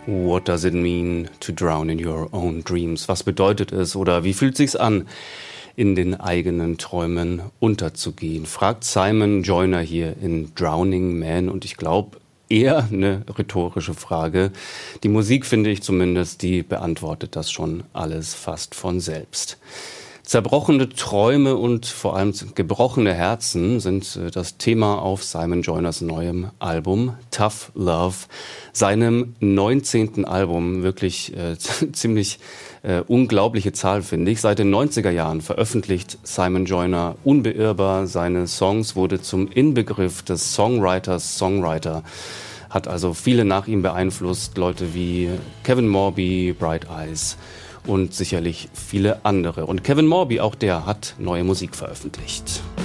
What does it mean to drown in your own dreams? Was bedeutet es oder wie fühlt sich's an, in den eigenen Träumen unterzugehen? Fragt Simon Joyner hier in Drowning Man, und ich glaube, eher eine rhetorische Frage. Die Musik, finde ich zumindest, die beantwortet das schon alles fast von selbst. Zerbrochene Träume und vor allem gebrochene Herzen sind das Thema auf Simon Joyners neuem Album Tough Love, seinem 19. Album. Wirklich ziemlich unglaubliche Zahl, finde ich. Seit den 90er Jahren veröffentlicht Simon Joyner unbeirrbar seine Songs, wurde zum Inbegriff des Songwriter, hat also viele nach ihm beeinflusst, Leute wie Kevin Morby, Bright Eyes und sicherlich viele andere. Und Kevin Morby, auch der hat neue Musik veröffentlicht.